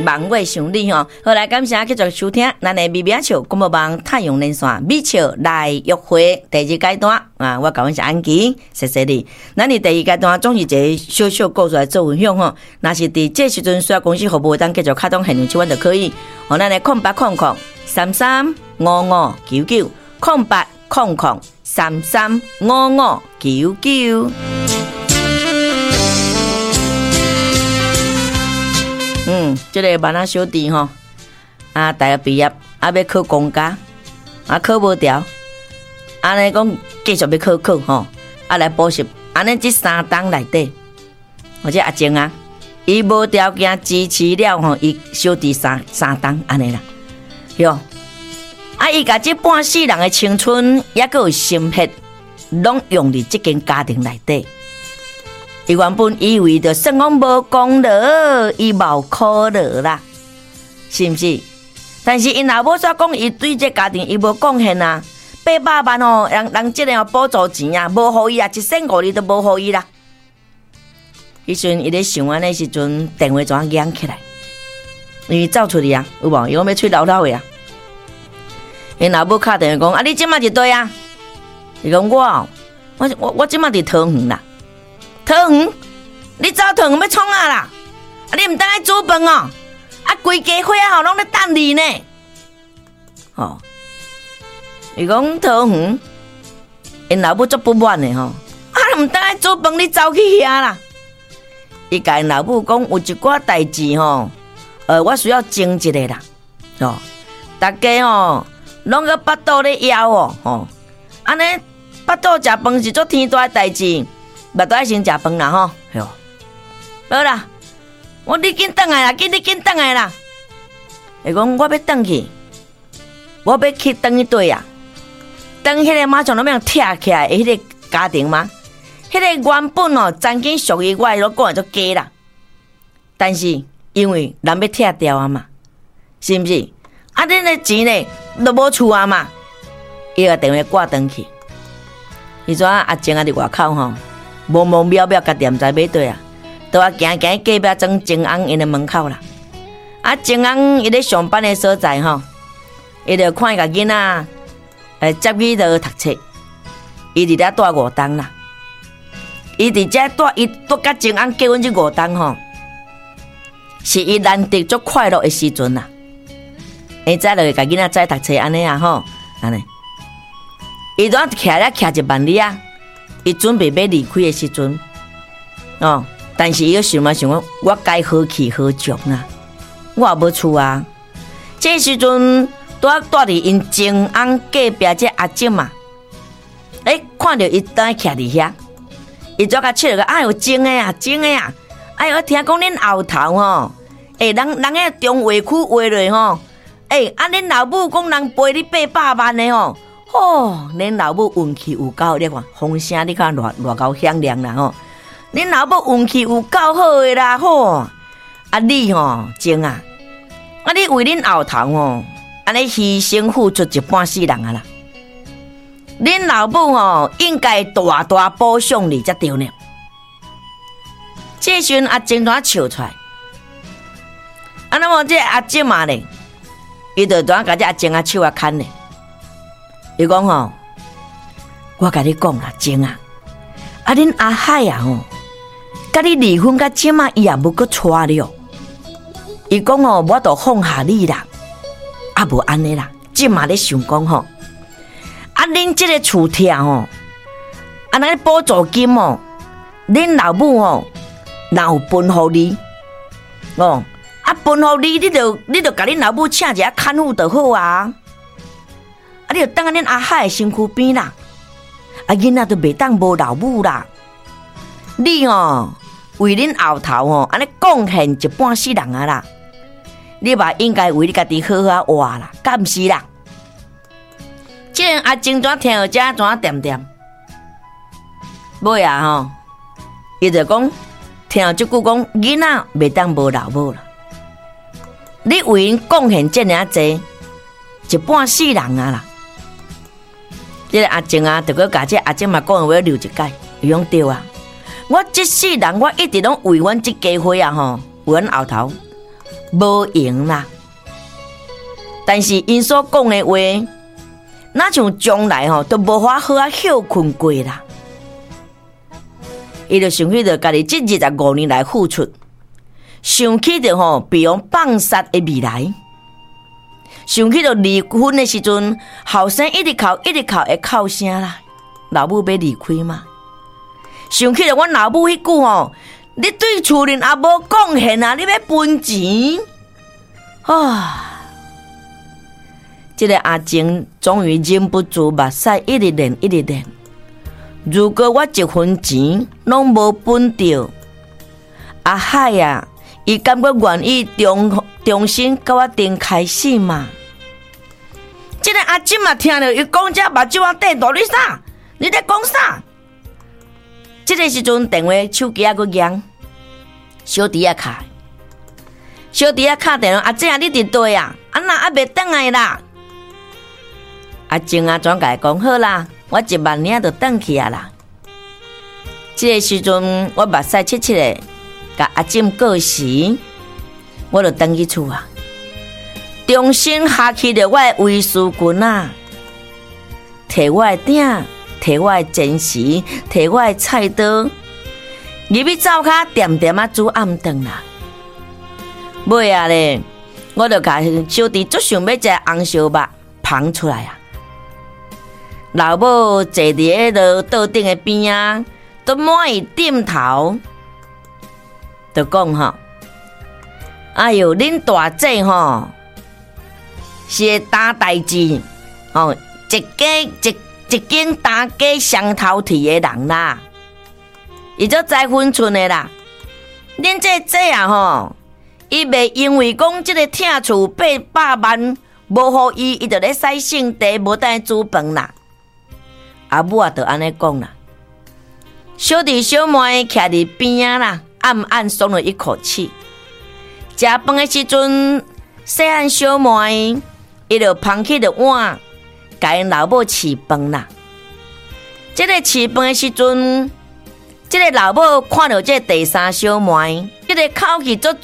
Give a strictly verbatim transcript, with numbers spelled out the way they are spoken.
望月想你吼。好来，感谢继续收听咱的美美笑广播网太阳连线美笑来约会第二阶段啊！我甲阮是安琪，谢谢你。咱伫第二阶段总是一个小小故事来做分享吼。若是伫这时阵需要公司服务，当继续卡通现场手阮就可以。好，咱的空八空空三三五五九九空八空空三三五五九九。嗯，这个万那小弟吼，啊，大学毕业啊，要考公家，啊，考无掉，安尼讲继续要考考吼，啊来补习，安尼这三档内底，或者阿静啊，伊无条件支持了吼，伊小弟三三档安尼啦，哟，啊，伊甲这半世人的青春，也个有心血，拢用伫这间家庭内底。伊原本以为着算讲无功劳，伊无考劳啦，是毋是？但是因老母煞讲，伊对这家庭伊无贡献啊，八百万哦，人人即个哦补助钱啊，无互伊啊，一千五哩都无互伊啦。迄阵伊咧想安尼时阵，电话怎啊响起来？因为走出去啊，有无？伊讲要吹老老的啊。因老母敲电话讲：啊，你即马伫对啊？伊讲我，我我我即马伫桃园啦。桃园，你走桃园要创啊啦？啊，你唔当来煮饭哦？啊，规家伙啊，吼，拢咧等你呢。哦，伊讲桃园，因老母足不满的吼，啊，唔当来煮饭，你走去遐啦。伊甲因老母讲，有一寡代志吼，呃，我需要争一个啦。哦，大家吼，拢个巴肚咧枵哦，吼，安尼巴肚食饭是做天大的代志。目都爱先食饭啦吼，哟，好啦，我你紧转来啦，紧你紧转来啦。伊讲我要转去，我要去转一对啊，转迄个马上拢要拆起来的迄个家庭嘛，迄个原本哦，曾经属于我的，拢讲会做假啦。但是因为人要拆掉啊嘛，是毋是？啊，恁的钱呢都无厝啊嘛，伊个电话挂转去，伊怎阿静啊伫外口吼。无无渺渺甲店在买对啊，都啊行行隔壁装静安因的门口啦。啊，静安伊咧上班的所在吼，伊就看伊个囡仔，诶，接去就读册，伊伫遐住五档啦。伊伫遮住，伊住甲静安结婚这五档吼，是伊难得足快乐的时阵啦。伊再落去甲囡仔再读册安尼啊吼，安尼，伊拄啊徛咧徛一万里啊。伊准备要离开的时阵，哦，但是伊又想嘛想讲，我该何去何从啊？我也无厝啊。这时阵拄啊住伫因静安隔壁这阿姐嘛，诶、欸，看到伊当徛伫遐，伊怎甲切落个？哎呦，真诶啊，真诶啊！哎呦，我听讲恁后头吼，诶、欸，人人迄中华区话落吼，诶、欸，啊，恁老母讲人赔你八百万的吼。哦，恁老母运气有够，你看风声你看偌偌够响亮啦吼！恁老母运气有够好诶啦吼！啊你吼静啊，啊你为恁后头吼，安尼牺牲付出一半世人啊啦！恁老母吼应该大大褒奖你才对呢。这时阵阿静怎笑出来？啊那么这阿静嘛咧，伊就怎甲这阿静啊手啊牵咧？伊讲吼，我甲你讲啦，静啊，啊恁阿海啊吼，甲你离婚甲即马伊也无搁娶了。伊讲吼，我都放下你啦，啊无安尼啦，即马咧想讲吼，啊恁即个厝听吼，啊那个补助金吼，恁老母吼，若有分互你，哦，啊分互你，你就你就甲恁老母请一下看护就好啊。啊！你就等下恁阿海的身躯边啦，啊囡仔都袂当无老母啦。你哦，为恁后头哦，安尼贡献一半世人啊啦，你嘛应该为你家己好好活啦，敢毋是啦？即个阿静怎听到这怎啊点点？尾啊吼，伊就讲听到即句讲囡仔袂当无老母啦，你为因贡献这尔济，一半世人啊啦。这个阿静啊，就搁甲这阿静嘛讲话留一解，伊讲对啊。我这世人我一直拢为阮这家伙啊吼，为阮后头无用啦。但是因所讲的话，那像将来吼都无法好啊休困过啦。伊就想起着家己这二十五年来付出，想起着吼比方放杀的未来，想起着离婚的时阵，后生一直哭一直哭会哭声啦，老母要离开嘛。想起着阮老母迄句吼，你对厝人也无贡献啊，你要分钱啊！这个阿静终于忍不住目屎一直流一直流。如果我一分钱拢无分到，阿海啊，伊感觉愿意重重新甲我顶开始嘛？这个阿静嘛听到伊讲这目睭啊瞪大，你啥？你在讲啥？这个时阵电话手机啊，佮响，小弟啊卡，小弟啊卡电话，阿静啊，你伫对啊？啊那还袂转来啦？阿静啊，转甲讲好啦，我一万领就转去啊啦。这个时阵，我目屎切切的，甲阿静过时，我就转去厝啊，重新下起着我的威士棍啊，摕我的鼎，摕我的煎匙，摕我的菜刀，入去灶骹点点啊煮暗顿啦。尾啊咧，我就甲小弟足想要食红烧肉捧出来啊。老母坐伫迄个桌顶的边啊，都满意点头，就讲吼：“哎哟，恁大姐吼是会担代志，吼一家一一间担家双头蹄的人啦，伊做知分寸的啦。恁这姐啊吼，伊袂因为讲即个疼厝八百万无互伊，伊就咧使性地无等煮饭啦。”阿母啊，就安尼讲啦。小弟小妹徛伫边啊啦，暗暗松了一口气。食饭的时阵，细汉小妹伊就捧起着碗，甲因老母饲饭啦。这个饲饭的时阵，这个老母看到这第三小妹，这个口气足